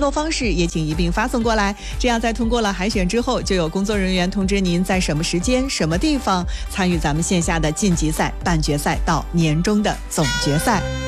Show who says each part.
Speaker 1: 购方式也请一并发送过来，这样在通过了海选之后，就有工作人员通知您在什么时间、什么地方参与咱们线下的晋级赛、半决赛到年终的总决赛。